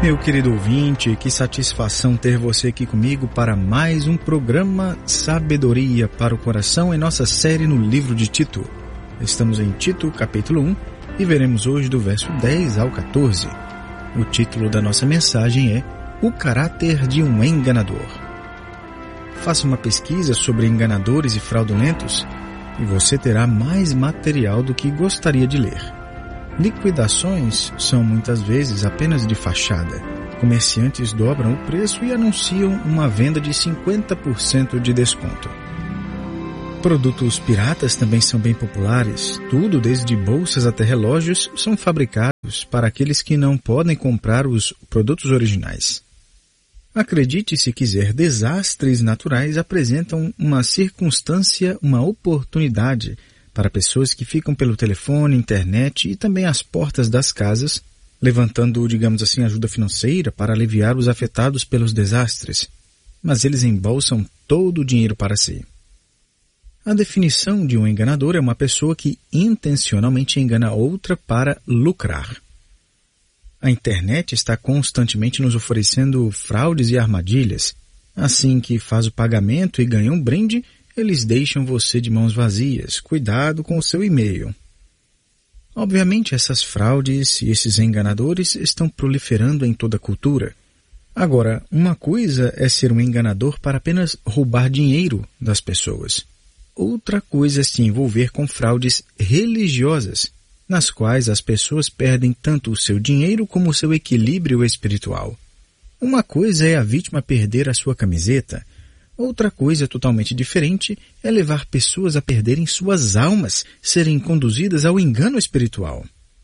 Meu querido ouvinte, que satisfação ter você aqui comigo para mais um programa Sabedoria para o Coração em nossa série no livro de Tito. Estamos em Tito, capítulo 1, e veremos hoje do verso 10 ao 14. O título da nossa mensagem é O Caráter de um Enganador. Faça uma pesquisa sobre enganadores e fraudulentos e você terá mais material do que gostaria de ler. Liquidações são muitas vezes apenas de fachada. Comerciantes dobram o preço e anunciam uma venda de 50% de desconto. Produtos piratas também são bem populares. Tudo, desde bolsas até relógios, são fabricados para aqueles que não podem comprar os produtos originais. Acredite se quiser, desastres naturais apresentam uma circunstância, uma oportunidade para pessoas que ficam pelo telefone, internet e também às portas das casas, levantando, digamos assim, ajuda financeira para aliviar os afetados pelos desastres, mas eles embolsam todo o dinheiro para si. A definição de um enganador é uma pessoa que intencionalmente engana outra para lucrar. A internet está constantemente nos oferecendo fraudes e armadilhas. Assim que faz o pagamento e ganha um brinde, eles deixam você de mãos vazias. Cuidado com o seu e-mail. Obviamente, essas fraudes e esses enganadores estão proliferando em toda a cultura. Agora, uma coisa é ser um enganador para apenas roubar dinheiro das pessoas. Outra coisa é se envolver com fraudes religiosas, nas quais as pessoas perdem tanto o seu dinheiro como o seu equilíbrio espiritual. Uma coisa é a vítima perder a sua camiseta. Outra coisa totalmente diferente é levar pessoas a perderem suas almas, serem conduzidas ao engano espiritual.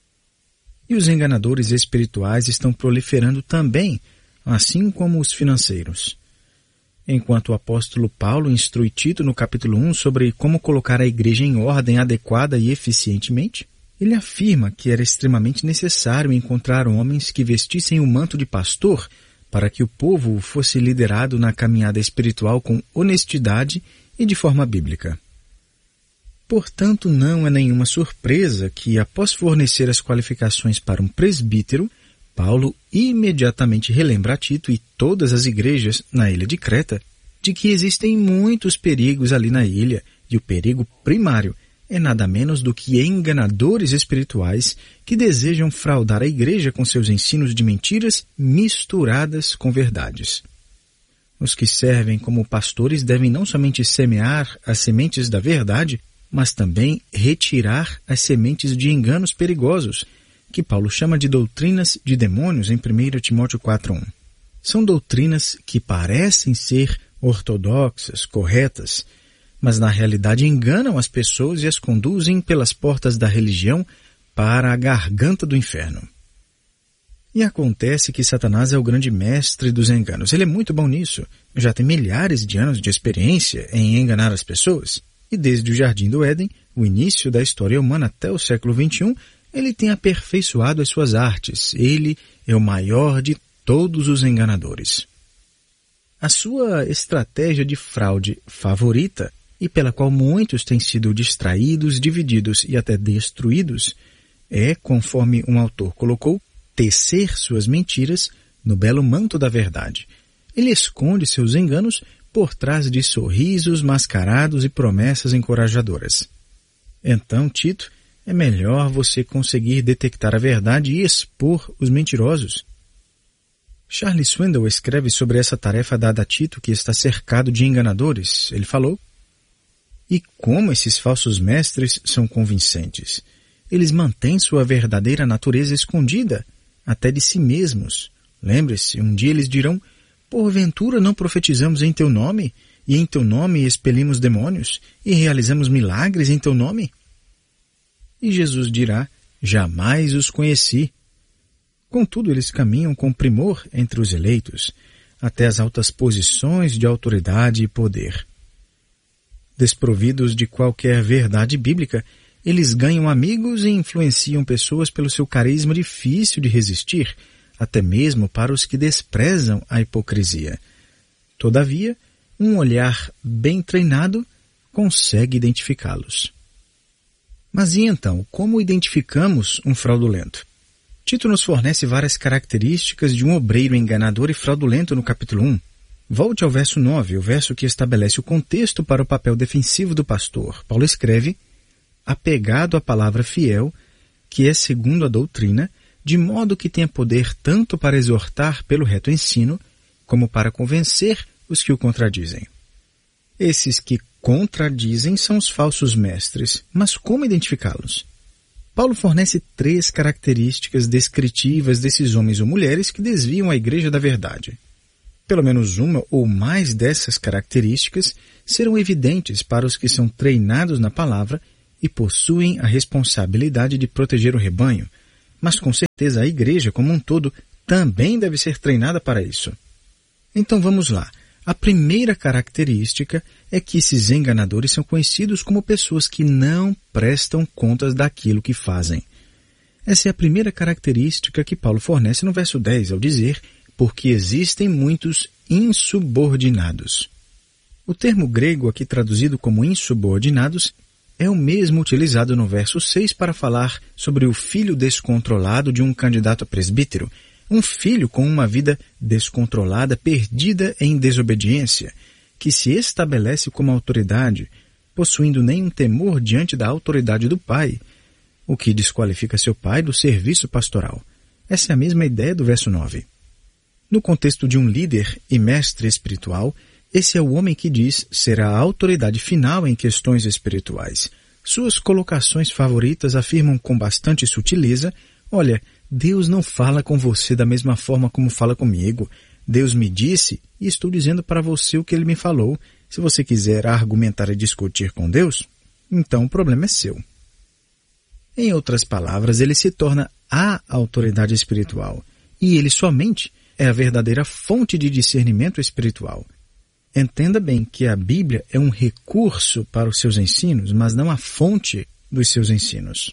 E os enganadores espirituais estão proliferando também, assim como os financeiros. Enquanto o apóstolo Paulo instrui Tito no capítulo 1 sobre como colocar a igreja em ordem adequada e eficientemente, ele afirma que era extremamente necessário encontrar homens que vestissem o manto de pastor para que o povo fosse liderado na caminhada espiritual com honestidade e de forma bíblica. Portanto, não é nenhuma surpresa que, após fornecer as qualificações para um presbítero, Paulo imediatamente relembra a Tito e todas as igrejas na ilha de Creta de que existem muitos perigos ali na ilha, e o perigo primário é nada menos do que enganadores espirituais que desejam fraudar a igreja com seus ensinos de mentiras misturadas com verdades. Os que servem como pastores devem não somente semear as sementes da verdade, mas também retirar as sementes de enganos perigosos, que Paulo chama de doutrinas de demônios em 1 Timóteo 4:1. São doutrinas que parecem ser ortodoxas, corretas, mas na realidade enganam as pessoas e as conduzem pelas portas da religião para a garganta do inferno. E acontece que Satanás é o grande mestre dos enganos. Ele é muito bom nisso. Já tem milhares de anos de experiência em enganar as pessoas. E desde o Jardim do Éden, o início da história humana até o século XXI, ele tem aperfeiçoado as suas artes. Ele é o maior de todos os enganadores. A sua estratégia de fraude favorita, e pela qual muitos têm sido distraídos, divididos e até destruídos, é, conforme um autor colocou, tecer suas mentiras no belo manto da verdade. Ele esconde seus enganos por trás de sorrisos mascarados e promessas encorajadoras. Então, Tito, é melhor você conseguir detectar a verdade e expor os mentirosos. Charles Swindoll escreve sobre essa tarefa dada a Tito, que está cercado de enganadores. Ele falou: e como esses falsos mestres são convincentes. Eles mantêm sua verdadeira natureza escondida, até de si mesmos. Lembre-se, um dia eles dirão: porventura não profetizamos em teu nome, e em teu nome expelimos demônios, e realizamos milagres em teu nome? E Jesus dirá: jamais os conheci. Contudo, eles caminham com primor entre os eleitos, até as altas posições de autoridade e poder. Desprovidos de qualquer verdade bíblica, eles ganham amigos e influenciam pessoas pelo seu carisma difícil de resistir, até mesmo para os que desprezam a hipocrisia. Todavia, um olhar bem treinado consegue identificá-los. Mas e então, como identificamos um fraudulento? Tito nos fornece várias características de um obreiro enganador e fraudulento no capítulo 1. Volte ao verso 9, o verso que estabelece o contexto para o papel defensivo do pastor. Paulo escreve: apegado à palavra fiel, que é segundo a doutrina, de modo que tenha poder tanto para exortar pelo reto ensino, como para convencer os que o contradizem. Esses que contradizem são os falsos mestres, mas como identificá-los? Paulo fornece 3 características descritivas desses homens ou mulheres que desviam a igreja da verdade. Pelo menos uma ou mais dessas características serão evidentes para os que são treinados na palavra e possuem a responsabilidade de proteger o rebanho, mas com certeza a igreja como um todo também deve ser treinada para isso. Então vamos lá. A primeira característica é que esses enganadores são conhecidos como pessoas que não prestam contas daquilo que fazem. Essa é a primeira característica que Paulo fornece no verso 10, ao dizer: porque existem muitos insubordinados. O termo grego aqui traduzido como insubordinados é o mesmo utilizado no verso 6 para falar sobre o filho descontrolado de um candidato a presbítero, um filho com uma vida descontrolada, perdida em desobediência, que se estabelece como autoridade, possuindo nenhum temor diante da autoridade do pai, o que desqualifica seu pai do serviço pastoral. Essa é a mesma ideia do verso 9. No contexto de um líder e mestre espiritual, esse é o homem que diz ser a autoridade final em questões espirituais. Suas colocações favoritas afirmam com bastante sutileza: olha, Deus não fala com você da mesma forma como fala comigo. Deus me disse e estou dizendo para você o que Ele me falou. Se você quiser argumentar e discutir com Deus, então o problema é seu. Em outras palavras, ele se torna a autoridade espiritual e ele somente é a verdadeira fonte de discernimento espiritual. Entenda bem que a Bíblia é um recurso para os seus ensinos, mas não a fonte dos seus ensinos.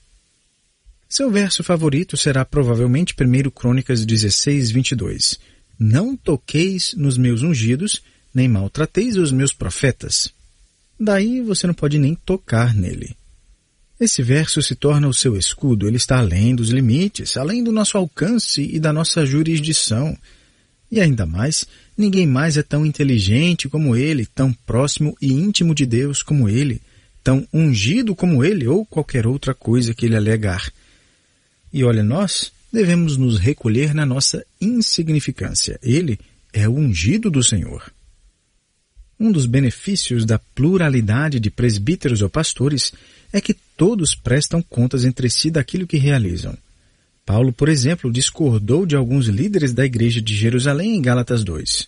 Seu verso favorito será provavelmente 1 Crônicas 16, 22. Não toqueis nos meus ungidos, nem maltrateis os meus profetas. Daí você não pode nem tocar nele. Esse verso se torna o seu escudo, ele está além dos limites, além do nosso alcance e da nossa jurisdição. E ainda mais, ninguém mais é tão inteligente como ele, tão próximo e íntimo de Deus como ele, tão ungido como ele ou qualquer outra coisa que ele alegar. E olha, nós devemos nos recolher na nossa insignificância. Ele é o ungido do Senhor. Um dos benefícios da pluralidade de presbíteros ou pastores é que todos prestam contas entre si daquilo que realizam. Paulo, por exemplo, discordou de alguns líderes da igreja de Jerusalém em Gálatas 2.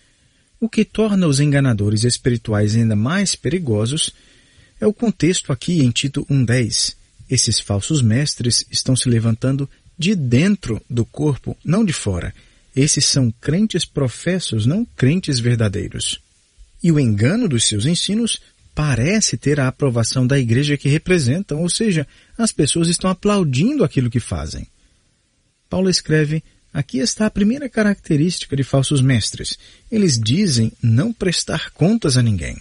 O que torna os enganadores espirituais ainda mais perigosos é o contexto aqui em Tito 1:10. Esses falsos mestres estão se levantando de dentro do corpo, não de fora. Esses são crentes professos, não crentes verdadeiros. E o engano dos seus ensinos parece ter a aprovação da igreja que representam, ou seja, as pessoas estão aplaudindo aquilo que fazem. Paulo escreve: aqui está a primeira característica de falsos mestres. Eles dizem não prestar contas a ninguém.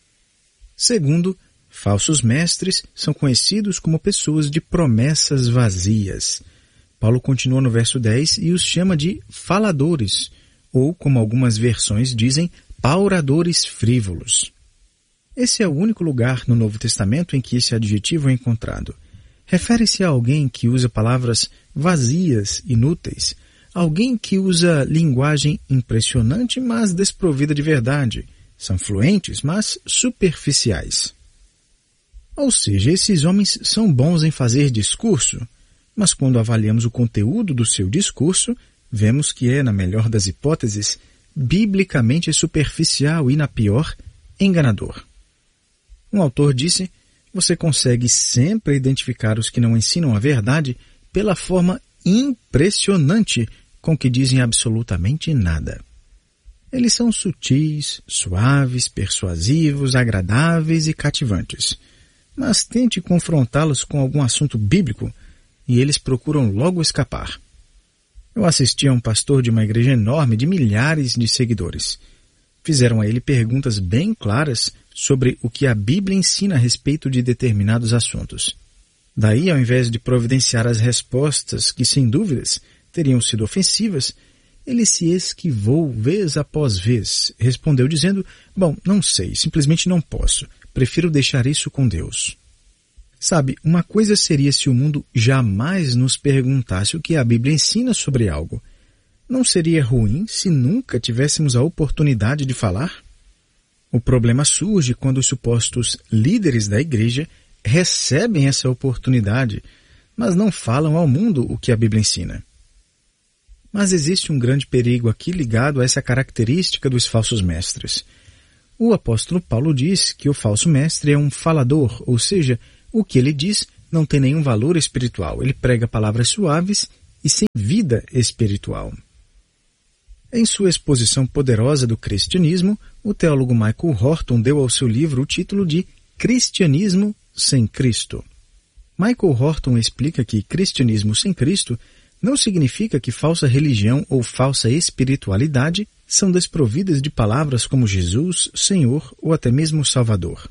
Segundo, falsos mestres são conhecidos como pessoas de promessas vazias. Paulo continua no verso 10 e os chama de faladores, ou, como algumas versões dizem, pauradores frívolos. Esse é o único lugar no Novo Testamento em que esse adjetivo é encontrado. Refere-se a alguém que usa palavras vazias, inúteis, alguém que usa linguagem impressionante, mas desprovida de verdade. São fluentes, mas superficiais. Ou seja, esses homens são bons em fazer discurso, mas quando avaliamos o conteúdo do seu discurso, vemos que é, na melhor das hipóteses, biblicamente superficial e, na pior, enganador. Um autor disse: você consegue sempre identificar os que não ensinam a verdade pela forma impressionante com que dizem absolutamente nada. Eles são sutis, suaves, persuasivos, agradáveis e cativantes. Mas tente confrontá-los com algum assunto bíblico e eles procuram logo escapar. Eu assisti a um pastor de uma igreja enorme de milhares de seguidores. Fizeram a ele perguntas bem claras sobre o que a Bíblia ensina a respeito de determinados assuntos. Daí, ao invés de providenciar as respostas que, sem dúvidas, teriam sido ofensivas, ele se esquivou vez após vez, respondeu dizendo: bom, não sei, simplesmente não posso, prefiro deixar isso com Deus. Sabe, uma coisa seria se o mundo jamais nos perguntasse o que a Bíblia ensina sobre algo. Não seria ruim se nunca tivéssemos a oportunidade de falar? O problema surge quando os supostos líderes da igreja recebem essa oportunidade, mas não falam ao mundo o que a Bíblia ensina. Mas existe um grande perigo aqui ligado a essa característica dos falsos mestres. O apóstolo Paulo diz que o falso mestre é um falador, ou seja, o que ele diz não tem nenhum valor espiritual. Ele prega palavras suaves e sem vida espiritual. Em sua exposição poderosa do cristianismo, o teólogo Michael Horton deu ao seu livro o título de Cristianismo sem Cristo. Michael Horton explica que cristianismo sem Cristo não significa que falsa religião ou falsa espiritualidade são desprovidas de palavras como Jesus, Senhor ou até mesmo Salvador.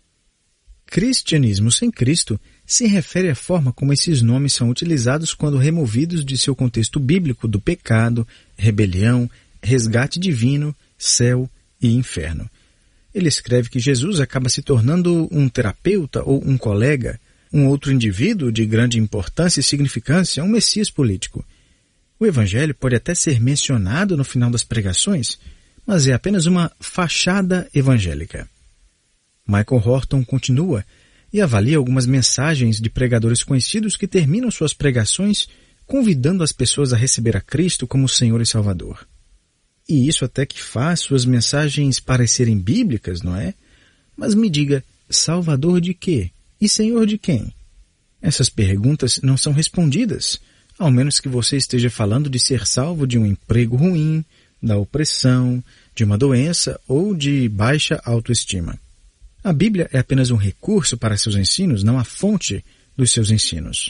Cristianismo sem Cristo se refere à forma como esses nomes são utilizados quando removidos de seu contexto bíblico do pecado, rebelião, resgate divino, céu e inferno. Ele escreve que Jesus acaba se tornando um terapeuta ou um colega, um outro indivíduo de grande importância e significância, um messias político. O Evangelho pode até ser mencionado no final das pregações, mas é apenas uma fachada evangélica. Michael Horton continua e avalia algumas mensagens de pregadores conhecidos que terminam suas pregações convidando as pessoas a receber a Cristo como Senhor e Salvador. E isso até que faz suas mensagens parecerem bíblicas, não é? Mas me diga, Salvador de quê? E Senhor de quem? Essas perguntas não são respondidas, ao menos que você esteja falando de ser salvo de um emprego ruim, da opressão, de uma doença ou de baixa autoestima. A Bíblia é apenas um recurso para seus ensinos, não a fonte dos seus ensinos.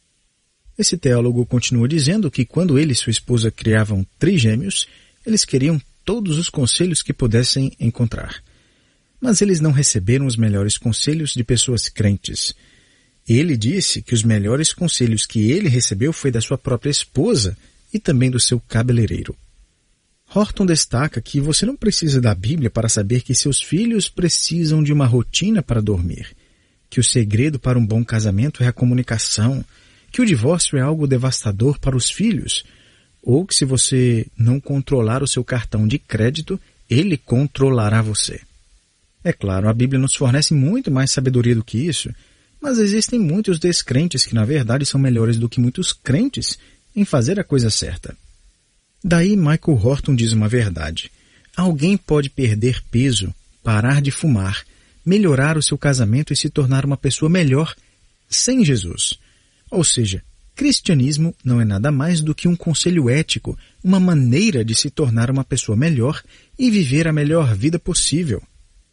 Esse teólogo continua dizendo que quando ele e sua esposa criavam trigêmeos, eles queriam todos os conselhos que pudessem encontrar. Mas eles não receberam os melhores conselhos de pessoas crentes. Ele disse que os melhores conselhos que ele recebeu foi da sua própria esposa e também do seu cabeleireiro. Horton destaca que você não precisa da Bíblia para saber que seus filhos precisam de uma rotina para dormir, que o segredo para um bom casamento é a comunicação, que o divórcio é algo devastador para os filhos, ou que se você não controlar o seu cartão de crédito, ele controlará você. É claro, a Bíblia nos fornece muito mais sabedoria do que isso, mas existem muitos descrentes que na verdade são melhores do que muitos crentes em fazer a coisa certa. Daí Michael Horton diz uma verdade. Alguém pode perder peso, parar de fumar, melhorar o seu casamento e se tornar uma pessoa melhor sem Jesus. Ou seja, cristianismo não é nada mais do que um conselho ético, uma maneira de se tornar uma pessoa melhor e viver a melhor vida possível.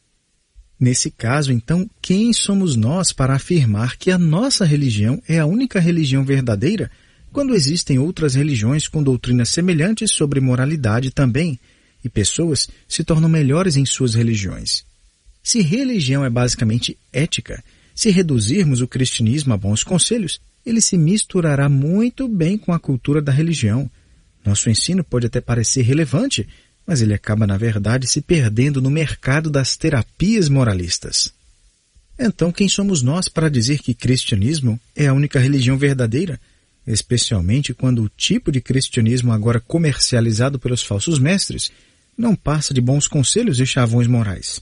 Nesse caso, então, quem somos nós para afirmar que a nossa religião é a única religião verdadeira, quando existem outras religiões com doutrinas semelhantes sobre moralidade também, e pessoas se tornam melhores em suas religiões? Se religião é basicamente ética, se reduzirmos o cristianismo a bons conselhos, ele se misturará muito bem com a cultura da religião. Nosso ensino pode até parecer relevante, mas ele acaba, na verdade, se perdendo no mercado das terapias moralistas. Então, quem somos nós para dizer que cristianismo é a única religião verdadeira, especialmente quando o tipo de cristianismo agora comercializado pelos falsos mestres não passa de bons conselhos e chavões morais?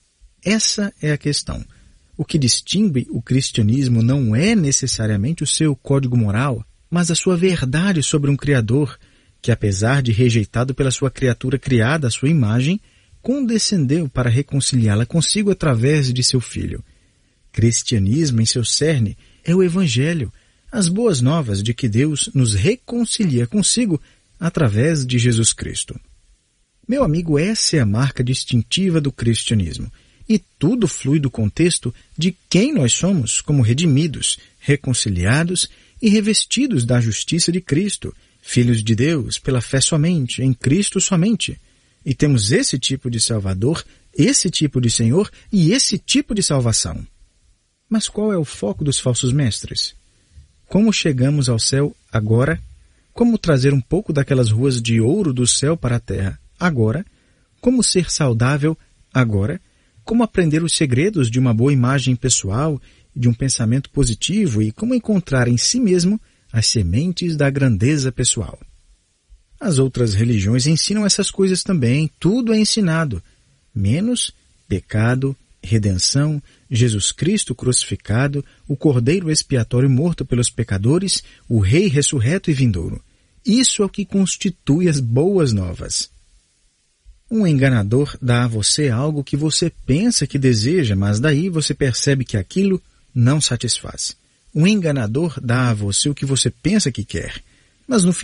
Essa é a questão. O que distingue o cristianismo não é necessariamente o seu código moral, mas a sua verdade sobre um Criador que, apesar de rejeitado pela sua criatura criada à sua imagem, condescendeu para reconciliá-la consigo através de seu Filho. Cristianismo, em seu cerne, é o Evangelho, as boas novas de que Deus nos reconcilia consigo através de Jesus Cristo. Meu amigo, essa é a marca distintiva do cristianismo. E tudo flui do contexto de quem nós somos como redimidos, reconciliados e revestidos da justiça de Cristo, filhos de Deus pela fé somente, em Cristo somente. E temos esse tipo de Salvador, esse tipo de Senhor e esse tipo de salvação. Mas qual é o foco dos falsos mestres? Como chegamos ao céu agora? Como trazer um pouco daquelas ruas de ouro do céu para a terra agora? Como ser saudável agora? Como aprender os segredos de uma boa imagem pessoal, de um pensamento positivo e como encontrar em si mesmo as sementes da grandeza pessoal? As outras religiões ensinam essas coisas também, tudo é ensinado, menos pecado, redenção, Jesus Cristo crucificado, o Cordeiro expiatório morto pelos pecadores, o Rei ressurreto e vindouro. Isso é o que constitui as boas novas. Um enganador dá a você algo que você pensa que deseja, mas daí você percebe que aquilo não satisfaz. Um enganador dá a você o que você pensa que quer, mas no